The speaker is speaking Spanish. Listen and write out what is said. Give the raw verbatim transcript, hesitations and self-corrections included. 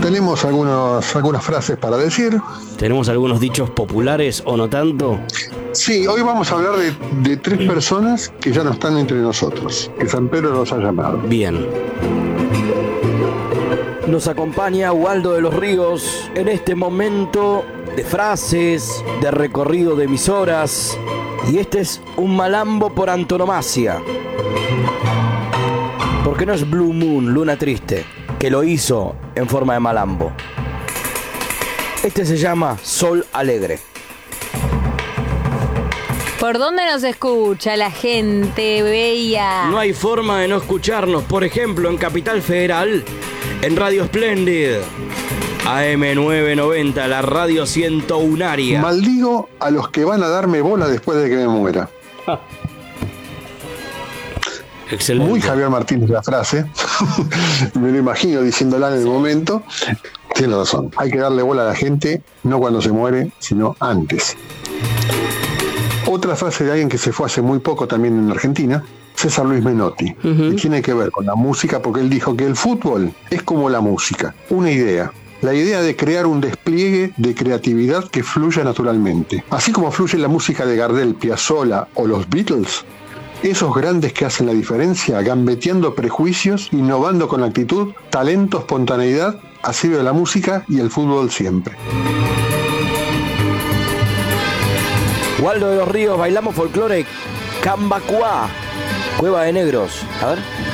tenemos algunos, algunas frases para decir. Tenemos algunos dichos populares o no tanto. Sí, hoy vamos a hablar de, de tres personas que ya no están entre nosotros, que San Pedro nos ha llamado. Bien. Nos acompaña Waldo de los Ríos en este momento de frases, de recorrido de emisoras. Y este es un malambo por antonomasia. Porque no es Blue Moon, Luna Triste, que lo hizo en forma de malambo. Este se llama Sol Alegre. ¿Por dónde nos escucha la gente bella? No hay forma de no escucharnos. Por ejemplo, en Capital Federal, en Radio Splendid, A M novecientos noventa, la radio centunaria. Maldigo a los que van a darme bola después de que me muera. Ah. Excelente. Muy Javier Martínez la frase. Me lo imagino diciéndola en el momento. Tiene razón. Hay que darle bola a la gente, no cuando se muere, sino antes. Otra frase de alguien que se fue hace muy poco también en Argentina, César Luis Menotti, uh-huh. y tiene que ver con la música, porque él dijo que el fútbol es como la música, una idea. La idea de crear un despliegue de creatividad que fluya naturalmente. Así como fluye la música de Gardel, Piazzolla o los Beatles, esos grandes que hacen la diferencia, gambeteando prejuicios, innovando con actitud, talento, espontaneidad, ha sido la música y el fútbol siempre. Waldo de los Ríos, bailamos folclore Cambacuá, Cueva de Negros. A ver.